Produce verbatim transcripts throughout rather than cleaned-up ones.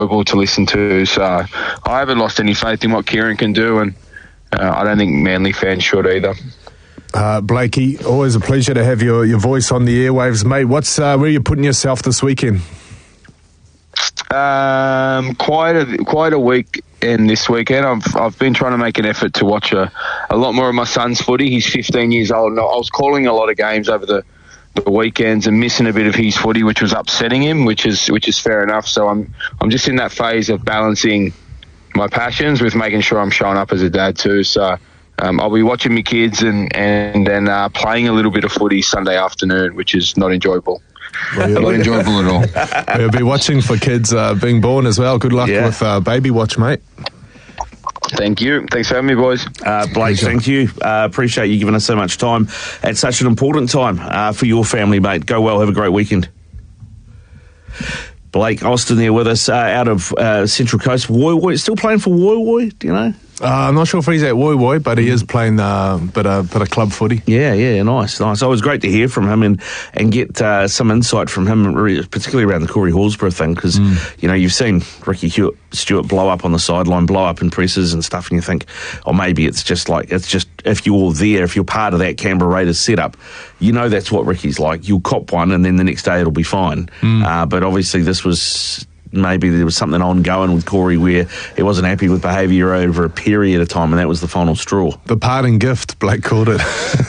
enjoyable to listen to. So I haven't lost any faith in what Kieran can do, and uh, I don't think Manly fans should either. Uh, Blakey, always a pleasure to have your, your voice on the airwaves, mate. What's uh, where are you putting yourself this weekend? Um, quite a quite a week in this weekend. I've I've been trying to make an effort to watch a, a lot more of my son's footy. He's fifteen years old, and I was calling a lot of games over the, the weekends and missing a bit of his footy, which was upsetting him, which is which is fair enough. So I'm I'm just in that phase of balancing my passions with making sure I'm showing up as a dad too. So um, I'll be watching my kids and and then uh, playing a little bit of footy Sunday afternoon, which is not enjoyable. Well, not enjoyable at all. We'll be watching for kids uh, being born as well. Good luck yeah. with uh, Baby Watch, mate. Thank you. Thanks for having me, boys. Uh, Blake, thank you. Uh, appreciate you giving us so much time at such an important time uh, for your family, mate. Go well. Have a great weekend. Blake Austin there with us uh, out of uh, Central Coast. Woy Woy, still playing for Woy Woy, do you know? Uh, I'm not sure if he's at Woy Woy, but he is playing uh, bit, of, bit of club footy. Yeah, yeah, nice, nice. So it was great to hear from him and, and get uh, some insight from him, particularly around the Corey Horsburgh thing, because, mm. you know, you've seen Ricky Hewitt, Stewart blow up on the sideline, blow up in presses and stuff, and you think, oh, maybe it's just like, it's just, if you're there, if you're part of that Canberra Raiders setup, you know that's what Ricky's like. You'll cop one and then the next day it'll be fine. Mm. Uh, but obviously this was... maybe there was something ongoing with Corey where he wasn't happy with behaviour over a period of time, and that was the final straw. The parting gift, Blake called it.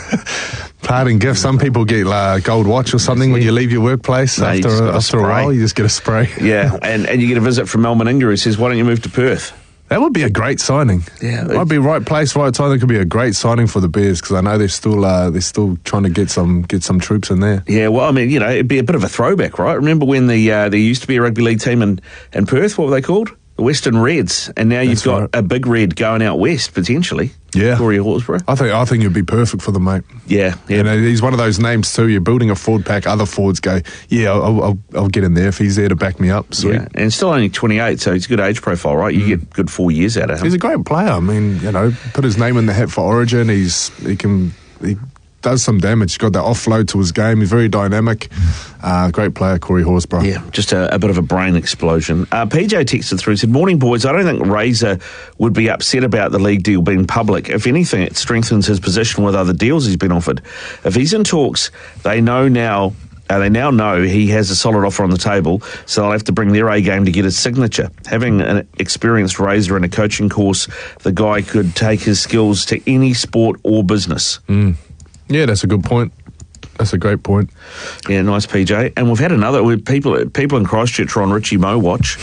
Parting gift. Some people get a uh, gold watch or something when you leave your workplace. No, after a, after a while, you just get a spray. Yeah, and, and you get a visit from Mel Meninga who says, why don't you move to Perth? That would be a great signing. Yeah, might be right place, right time. It could be a great signing for the Bears because I know they're still uh, they're still trying to get some get some troops in there. Yeah, well, I mean, you know, it'd be a bit of a throwback, right? Remember when the uh, there used to be a rugby league team in, in Perth? What were they called? The Western Reds, and now you've That's got right. a big red going out west potentially. Yeah, Corey Horsburgh. I think I think you'd be perfect for them, mate. Yeah, yeah. You know, he's one of those names too. You're building a forward pack. Other forwards go, yeah, I'll, I'll, I'll get in there if he's there to back me up. Sweet. Yeah, and still only twenty-eight, so he's a good age profile, right? You mm. get good four years out of him. He's a great player. I mean, you know, put his name in the hat for Origin. He's he can he does some damage. He's got that offload to his game. He's very dynamic. Uh, great player, Corey Horsburgh. Yeah, just a, a bit of a brain explosion. Uh, P J texted through, said, morning, boys. I don't think Razor would be upset about the league deal being public. If anything, it strengthens his position with other deals he's been offered. If he's in talks, they know now... Uh, they now know he has a solid offer on the table, so they'll have to bring their A game to get his signature. Having an experienced Razor in a coaching course, the guy could take his skills to any sport or business. Mm. Yeah, that's a good point. That's a great point. Yeah, nice, P J. And we've had another. We've people people in Christchurch are on Richie Moe watch.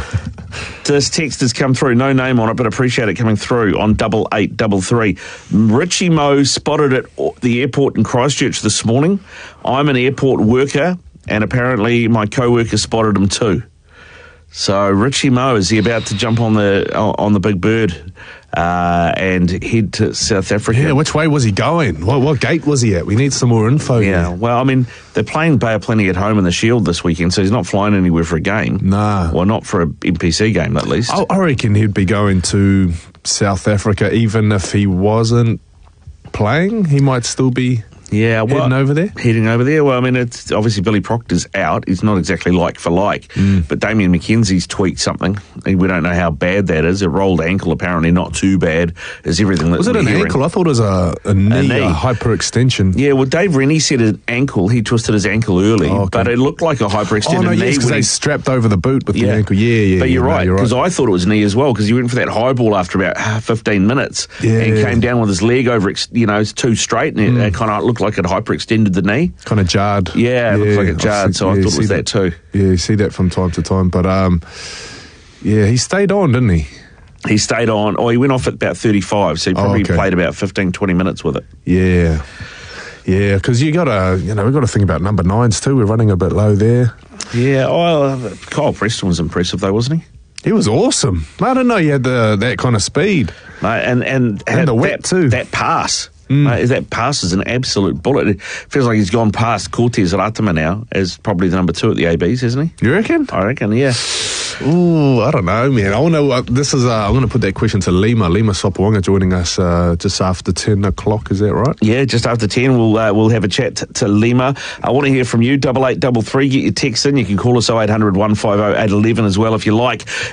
This text has come through, no name on it, but appreciate it coming through on double eight double three. Richie Moe spotted at the airport in Christchurch this morning. I'm an airport worker, and apparently my co-worker spotted him too. So Richie Moe, is he about to jump on the on the big bird uh, and head to South Africa? Yeah, which way was he going? What, what gate was he at? We need some more info. Yeah, here. Well, I mean, they're playing Bay of Plenty at home in the Shield this weekend, so he's not flying anywhere for a game. Nah. Well, not for an N P C game, at least. I, I reckon he'd be going to South Africa, even if he wasn't playing. He might still be... Yeah, well, heading over there? Heading over there. Well, I mean, it's obviously Billy Proctor's out. He's not exactly like for like. Mm. But Damien McKenzie's tweaked something. We don't know how bad that is. A rolled ankle, apparently not too bad, is everything that Was it an hearing. ankle? I thought it was a, a, knee, a knee, a hyperextension. Yeah, well, Dave Rennie said an ankle. He twisted his ankle early, oh, okay. but it looked like a hyperextended oh, no, knee. yes, because they strapped over the boot with yeah. the ankle. Yeah, yeah, But yeah, you're no, right, because right. I thought it was knee as well, because he went for that high ball after about fifteen minutes yeah. and came down with his leg over, you know, too straight, and it, mm. it kind of looked like it hyperextended the knee. Kind of jarred. Yeah, it yeah, looks like it jarred, see, so I yeah, thought it was that, that too. Yeah, you see that from time to time. But, um, yeah, he stayed on, didn't he? He stayed on. Oh, he went off at about thirty-five, so he probably oh, okay. played about fifteen, twenty minutes with it. Yeah. Yeah, because you got to, you know, we've got to think about number nines too. We're running a bit low there. Yeah, oh, Kyle Preston was impressive though, wasn't he? He was awesome. I don't know, he had the, that kind of speed. Mate, and, and, and the whip that, too. That pass. Mm. Mate, that pass is an absolute bullet. It feels like he's gone past Cortez Ratama now as probably the number two at the A Bs, hasn't he? You reckon? I reckon, yeah. Ooh, I don't know, man. I want to. Uh, this is. Uh, I'm going to put that question to Lima. Lima Sopawanga joining us uh, just after ten o'clock. Is that right? Yeah, just after ten. We'll uh, we'll have a chat t- to Lima. I want to hear from you. Double eight double three. Get your text in. You can call us oh eight hundred, one five oh, eight one one as well if you like.